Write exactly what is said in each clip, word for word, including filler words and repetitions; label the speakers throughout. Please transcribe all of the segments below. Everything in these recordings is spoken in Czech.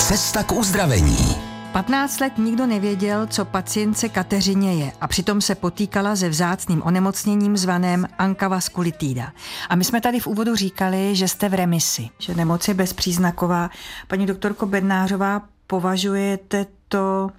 Speaker 1: Cesta k uzdravení.
Speaker 2: patnáct let nikdo nevěděl, co pacientce Kateřině je, a přitom se potýkala se vzácným onemocněním zvaném ankavaskulitida. A my jsme tady v úvodu říkali, že jste v remisi, že nemoc je bezpříznaková. Paní doktorko Bednářová, považujete to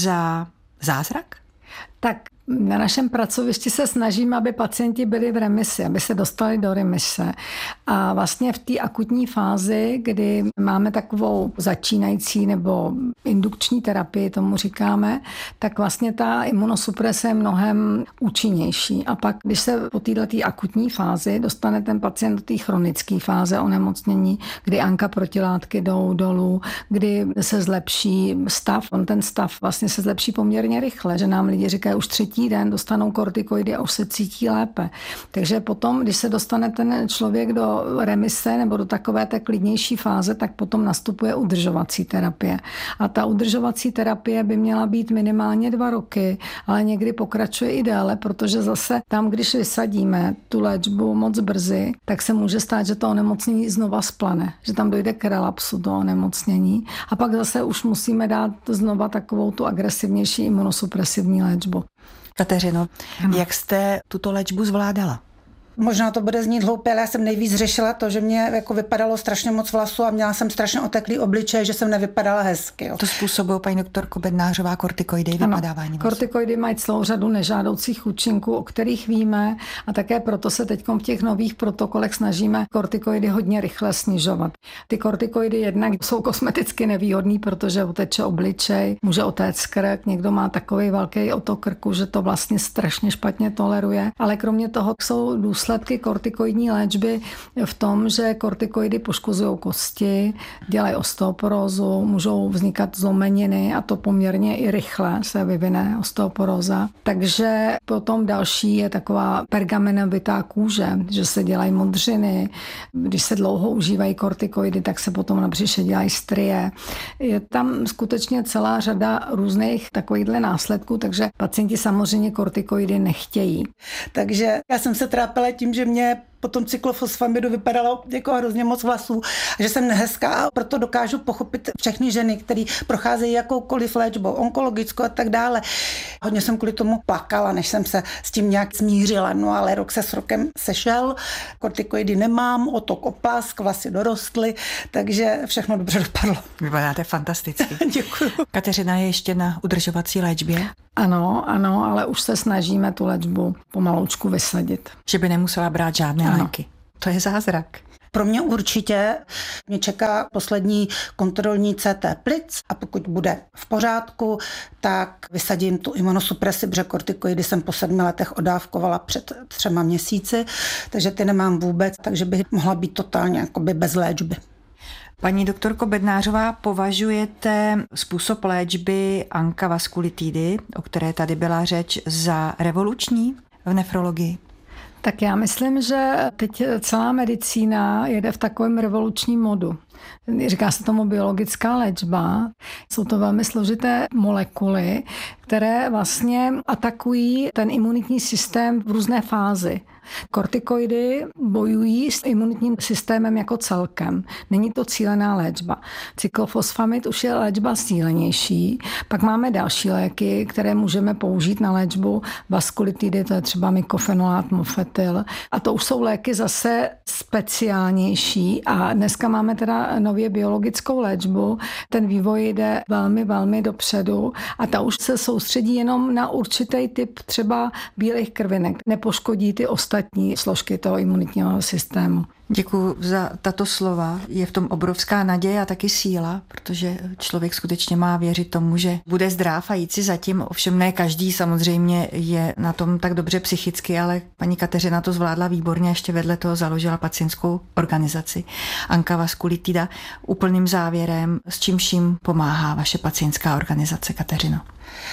Speaker 2: za zázrak?
Speaker 3: Tak na našem pracovišti se snažíme, aby pacienti byli v remisi, aby se dostali do remise. A vlastně v té akutní fázi, kdy máme takovou začínající nebo indukční terapii, tomu říkáme, tak vlastně ta imunosuprese je mnohem účinnější. A pak, když se po této akutní fázi dostane ten pacient do té chronické fáze onemocnění, kdy anka protilátky jdou dolů, kdy se zlepší stav, on ten stav vlastně se zlepší poměrně rychle, že nám lidi říkají, už třetí den dostanou kortikoidy a už se cítí lépe. Takže potom, když se dostane ten člověk do remise nebo do takové té klidnější fáze, tak potom nastupuje udržovací terapie. A ta udržovací terapie by měla být minimálně dva roky, ale někdy pokračuje i déle, protože zase tam, když vysadíme tu léčbu moc brzy, tak se může stát, že to onemocnění znova splane, že tam dojde k relapsu do onemocnění a pak zase už musíme dát znova takovou tu agresivnější imunosupresivní léčbu.
Speaker 2: Kateřino, jak jste tuto léčbu zvládala?
Speaker 4: Možná to bude znít hloupě, ale já jsem nejvíc řešila to, že mě jako vypadalo strašně moc vlasů a měla jsem strašně oteklý obličej, že jsem nevypadala hezky. Jo.
Speaker 2: To způsobuje, paní doktorko Bednářová, kortikoidy, vypadávání vlasů.
Speaker 3: Kortikoidy mají celou řadu nežádoucích účinků, o kterých víme, a také proto se teď v těch nových protokolech snažíme kortikoidy hodně rychle snižovat. Ty kortikoidy jednak jsou kosmeticky nevýhodný, protože uteče obličej, může otéct krk, někdo má takový velký otok krku, že to vlastně strašně špatně toleruje, ale kromě toho jsou důsledky Důsledky kortikoidní léčby v tom, že kortikoidy poškozují kosti, dělají osteoporózu, můžou vznikat zlomeniny a to poměrně i rychle se vyvine osteoporóza. Takže potom další je taková pergamenovitá kůže, že se dělají modřiny. Když se dlouho užívají kortikoidy, tak se potom na břiše dělají strie. Je tam skutečně celá řada různých takovýchhle následků, takže pacienti samozřejmě kortikoidy nechtějí.
Speaker 4: Takže já jsem se trápila tím, že mě po tom cyklofosfamidu vypadalo jako hrozně moc vlasů, že jsem nehezká a proto dokážu pochopit všechny ženy, které procházejí jakoukoliv léčbou, onkologickou a tak dále. Hodně jsem kvůli tomu plakala, než jsem se s tím nějak smířila, no ale rok se s rokem sešel, kortikoidy nemám, otok oplask, vlasy dorostly, takže všechno dobře dopadlo.
Speaker 2: Vypadáte fantasticky.
Speaker 4: Děkuju.
Speaker 2: Kateřina je ještě na udržovací léčbě?
Speaker 3: Ano, ano, ale už se snažíme tu léčbu pomaloučku vysadit.
Speaker 2: Že by nemusela brát žádné ano. léky. To je zázrak.
Speaker 4: Pro mě určitě mě čeká poslední kontrolní C T plic a pokud bude v pořádku, tak vysadím tu imunosupresi, protože kortikoidy jsem po sedmi letech odávkovala před třema měsíci, takže ty nemám vůbec, takže bych mohla být totálně jakoby bez léčby.
Speaker 2: Paní doktorko Bednářová, považujete způsob léčby ankavaskulitidy, o které tady byla řeč, za revoluční v nefrologii?
Speaker 3: Tak já myslím, že teď celá medicína jede v takovém revolučním modu. Říká se tomu biologická léčba. Jsou to velmi složité molekuly, které vlastně atakují ten imunitní systém v různé fázi. Kortikoidy bojují s imunitním systémem jako celkem. Není to cílená léčba. Cyklofosfamid už je léčba cílenější. Pak máme další léky, které můžeme použít na léčbu vaskulitidy, to je třeba mykofenolát, mofetyl. A to už jsou léky zase speciálnější. A dneska máme teda nově biologickou léčbu. Ten vývoj jde velmi, velmi dopředu a ta už se soustředí jenom na určitý typ třeba bílých krvinek. Nepoškodí ty ostatní složky toho imunitního systému.
Speaker 2: Děkuji za tato slova. Je v tom obrovská naděje a taky síla, protože člověk skutečně má věřit tomu, že bude zdrav a jít si zatím. Ovšem ne každý samozřejmě je na tom tak dobře psychicky, ale paní Kateřina to zvládla výborně, ještě vedle toho založila pacientskou organizaci Ankavaskulitida. Úplným závěrem, s čím vším pomáhá vaše pacientská organizace, Kateřino?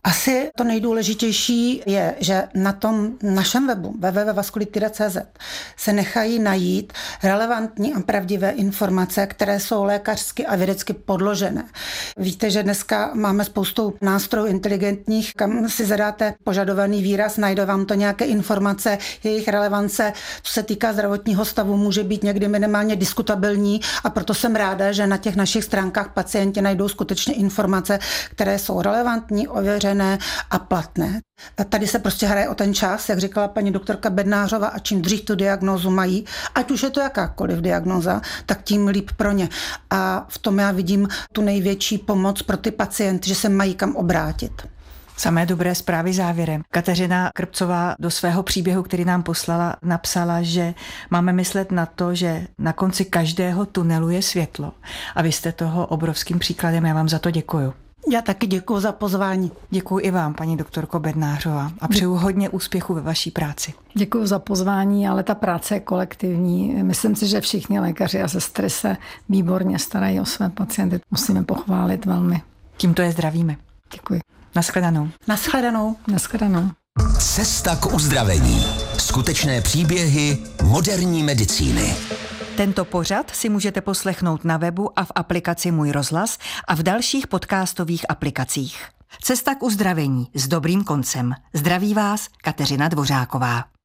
Speaker 4: Asi to nejdůležitější je, že na tom našem webu w w w tečka vaskulitida tečka c z se nechají najít relevantní a pravdivé informace, které jsou lékařsky a vědecky podložené. Víte, že dneska máme spoustu nástrojů inteligentních, kam si zadáte požadovaný výraz, najde vám to nějaké informace, jejich relevance, co se týká zdravotního stavu, může být někdy minimálně diskutabilní a proto jsem ráda, že na těch našich stránkách pacienti najdou skutečně informace, které jsou relevantní, ověřené a platné. A tady se prostě hraje o ten čas, jak říkala paní doktorka Bednářová, a čím dřív tu diagnózu mají, ať už je to jakákoliv diagnóza, tak tím líp pro ně. A v tom já vidím tu největší pomoc pro ty pacienty, že se mají kam obrátit.
Speaker 2: Samé dobré zprávy závěrem. Kateřina Krpcová do svého příběhu, který nám poslala, napsala, že máme myslet na to, že na konci každého tunelu je světlo. A vy jste toho obrovským příkladem, já vám za to děkuju.
Speaker 4: Já taky děkuji za pozvání.
Speaker 2: Děkuji i vám, paní doktorko Bednářová, a přeju hodně úspěchu ve vaší práci.
Speaker 3: Děkuji za pozvání, ale ta práce je kolektivní. Myslím si, že všichni lékaři a sestry se výborně starají o své pacienty. Musíme pochválit velmi.
Speaker 2: Tímto je zdravíme.
Speaker 3: Děkuji.
Speaker 2: Naschledanou.
Speaker 4: Naschledanou.
Speaker 3: Naschledanou.
Speaker 1: Cesta k uzdravení. Skutečné příběhy moderní medicíny.
Speaker 2: Tento pořad si můžete poslechnout na webu a v aplikaci Můj rozhlas a v dalších podcastových aplikacích. Cesta k uzdravení s dobrým koncem. Zdraví vás Kateřina Dvořáková.